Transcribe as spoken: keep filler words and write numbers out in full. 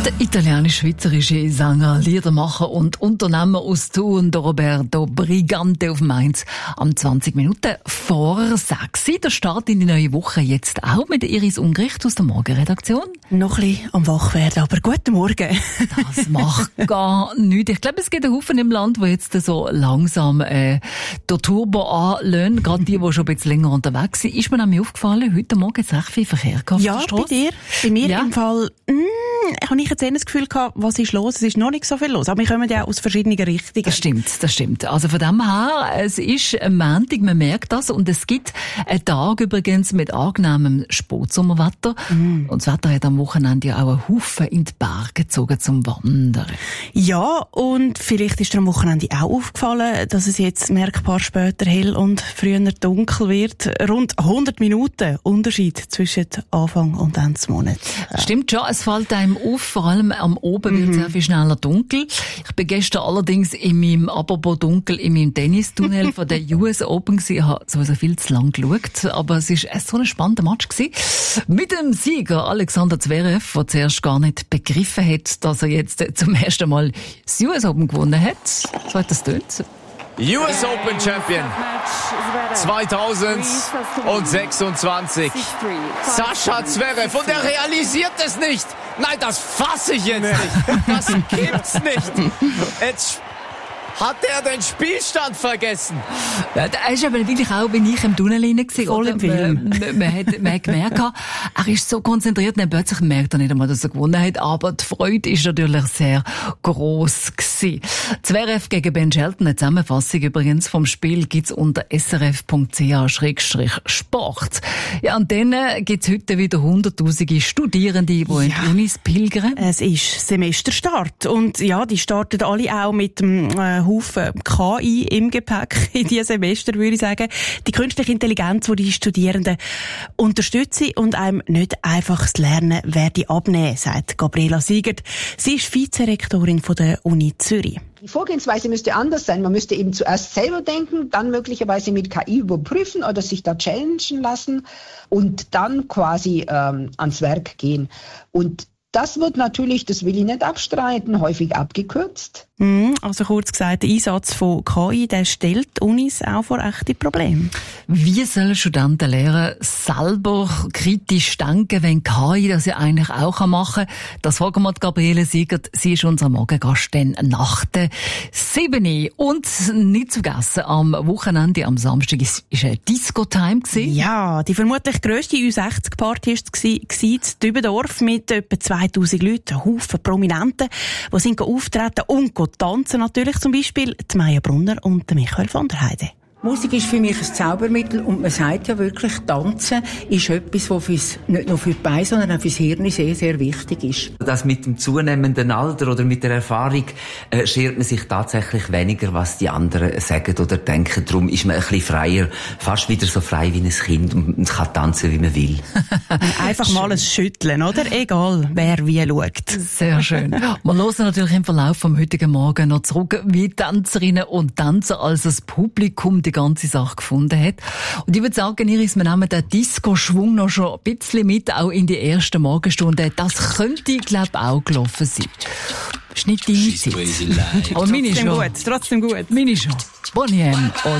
Der italienisch-schweizerische Sänger, Liedermacher und Unternehmer aus Thun, Roberto Brigante auf Mainz, am zwanzig Minuten vor sechs. Der Start in die neue Woche jetzt auch mit Iris Ungericht aus der Morgenredaktion. Noch ein bisschen am Wachwerden, aber guten Morgen. Das macht gar nichts. Ich glaube, es gibt einen Haufen im Land, die jetzt so langsam äh, der Turbo anlösen. Gerade die, die schon ein bisschen länger unterwegs sind. Ist mir nämlich aufgefallen, heute Morgen ist recht viel Verkehr gehabt. Ja, bei dir. Bei mir ja. im Fall... Mm, habe ich jetzt eher das Gefühl gehabt, was ist los? Es ist noch nicht so viel los. Aber wir kommen ja aus verschiedenen Richtungen. Das stimmt, das stimmt. Also von dem her, es ist ein Montag, man merkt das. Und es gibt einen Tag übrigens mit angenehmem Spätsommerwetter. Mm. Und das Wetter hat am Wochenende ja auch einen Haufen in die Berge gezogen zum Wandern. Ja, und vielleicht ist dir am Wochenende auch aufgefallen, dass es jetzt merkbar später hell und früher dunkel wird. Rund hundert Minuten Unterschied zwischen Anfang und Ende des Monats. Ja. Stimmt schon, es fällt einem auf, vor allem am Oben wird es mhm. sehr viel schneller dunkel. Ich bin gestern allerdings in meinem, apropos dunkel, in meinem Tennistunnel von der U S Open gewesen. Ich habe sowieso viel zu lang geschaut, aber es war so ein spannender Match gewesen. Mit dem Sieger Alexander Zverev, der zuerst gar nicht begriffen hat, dass er jetzt zum ersten Mal das U S Open gewonnen hat. So hat das tönt. U S Open Champion zweitausendsechsundzwanzig. Sascha Zverev. Und er realisiert es nicht. Nein, das fasse ich jetzt nicht. Das gibt's nicht. Jetzt hat er den Spielstand vergessen? Ja, er ist aber wirklich auch, wenn ich im Tunnel rein war. Voll im Film. Man, man, hat, man hat gemerkt, er ist so konzentriert, und plötzlich merkt er nicht einmal, dass er gewonnen hat. Aber die Freude ist natürlich sehr gross gewesen. Zverev gegen Ben Shelton, eine Zusammenfassung übrigens vom Spiel gibt's unter s r f punkt c h slash sport. Ja, und dann gibt's heute wieder hunderttausende Studierende, die ja. in die Unis pilgern. Es ist Semesterstart. Und ja, die starten alle auch mit dem äh, Haufen K I im Gepäck in diesem Semester, würde ich sagen. Die künstliche Intelligenz, die die Studierenden unterstützen und einem nicht einfach das Lernen werde abnehmen, sagt Gabriela Siegert. Sie ist Vizerektorin von der Uni Zürich. Die Vorgehensweise müsste anders sein. Man müsste eben zuerst selber denken, dann möglicherweise mit K I überprüfen oder sich da challengen lassen und dann quasi ähm, ans Werk gehen. Und das wird natürlich, das will ich nicht abstreiten, häufig abgekürzt. Also kurz gesagt, der Einsatz von K I, der stellt Unis auch vor echte Probleme. Wie sollen Studenten lernen, selber kritisch denken, wenn K I das ja eigentlich auch machen kann? Das fragen wir Gabriele Siegert. Sie ist unser Morgengast dann nach der sieben. Und nicht zu vergessen, am Wochenende, am Samstag, ist eine Disco-Time gewesen. Ja, die vermutlich grösste U sechzig Party war in Dübendorf mit etwa zweitausend Leuten, ein Haufen Prominenten, die sind auftreten und tanzen natürlich, zum Beispiel die Maja Brunner und Michael von der Heide. Musik ist für mich ein Zaubermittel und man sagt ja wirklich, Tanzen ist etwas, was fürs, nicht nur für die Beine, sondern auch fürs Hirn sehr, sehr wichtig ist. Das mit dem zunehmenden Alter oder mit der Erfahrung äh, schert man sich tatsächlich weniger, was die anderen sagen oder denken. Darum ist man ein bisschen freier, fast wieder so frei wie ein Kind und kann tanzen, wie man will. Einfach mal ein Schütteln, oder? Egal, wer wie schaut. Sehr schön. Wir hören natürlich im Verlauf vom heutigen Morgen noch zurück, wie Tänzerinnen und Tänzer als das Publikum die ganze Sache gefunden hat. Und ich würde sagen, Iris, wir nehmen den Disco-Schwung noch schon ein bisschen mit, auch in die ersten Morgenstunden. Das könnte, glaube ich, auch gelaufen sein. Das ist nicht deine Zeit. Aber meine trotzdem schon. gut, trotzdem gut. Meine schon. Bonnie M.